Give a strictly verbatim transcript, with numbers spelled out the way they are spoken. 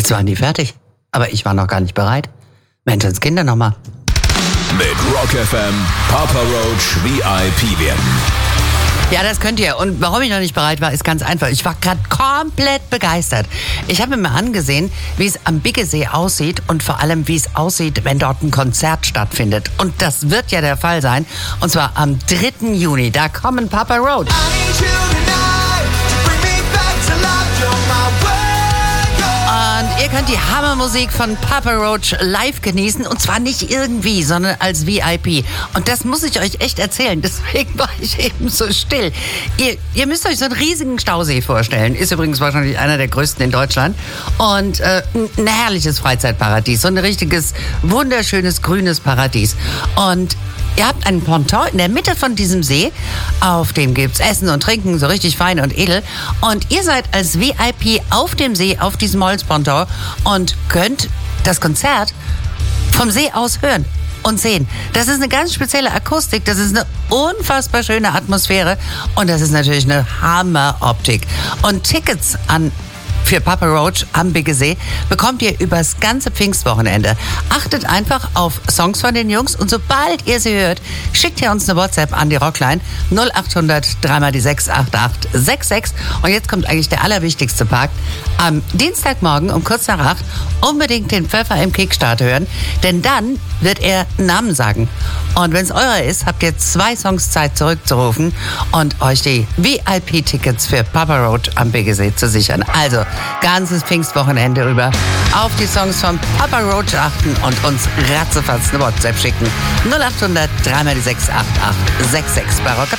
Jetzt waren die fertig, aber ich war noch gar nicht bereit. Menschenskinder nochmal. Mit Rock F M Papa Roach V I P werden. Ja, das könnt ihr. Und warum ich noch nicht bereit war, ist ganz einfach. Ich war gerade komplett begeistert. Ich habe mir angesehen, wie es am Biggesee aussieht und vor allem, wie es aussieht, wenn dort ein Konzert stattfindet. Und das wird ja der Fall sein. Und zwar am dritten Juni. Da kommen Papa Roach. Und ihr könnt die Hammermusik von Papa Roach live genießen. Und zwar nicht irgendwie, sondern als V I P. Und das muss ich euch echt erzählen. Deswegen war ich eben so still. Ihr, ihr müsst euch so einen riesigen Stausee vorstellen. Ist übrigens wahrscheinlich einer der größten in Deutschland. Und äh, ein herrliches Freizeitparadies. So ein richtiges, wunderschönes, grünes Paradies. Und ihr habt einen Ponton in der Mitte von diesem See, auf dem gibt's Essen und Trinken, so richtig fein und edel. Und ihr seid als V I P auf dem See, auf diesem Holzponton und könnt das Konzert vom See aus hören und sehen. Das ist eine ganz spezielle Akustik, das ist eine unfassbar schöne Atmosphäre und das ist natürlich eine Hammeroptik. Und Tickets an für Papa Roach am Biggesee bekommt ihr übers ganze Pfingstwochenende. Achtet einfach auf Songs von den Jungs und sobald ihr sie hört, schickt ihr uns eine WhatsApp an die Rockline null acht hundert drei mal die sechs acht acht sechs sechs. Und jetzt kommt eigentlich der allerwichtigste Part. Am Dienstagmorgen um kurz nach acht unbedingt den Pfeffer im Kickstart hören, denn dann wird er einen Namen sagen. Und wenn es eurer ist, habt ihr zwei Songs Zeit zurückzurufen und euch die V I P-Tickets für Papa Roach am Biggesee zu sichern. Also ganzes Pfingstwochenende über auf die Songs von Papa Roach achten und uns ratzefatz eine WhatsApp schicken. null acht hundert drei mal die sechs acht acht sechs sechs bei Rock.